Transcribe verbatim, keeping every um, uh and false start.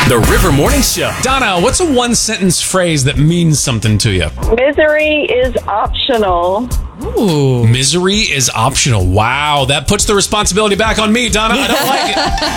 The River Morning Show. Donna, what's a one-sentence phrase that means something to you? Misery is optional. Ooh. Misery is optional. Wow, that puts the responsibility back on me, Donna. I don't like it.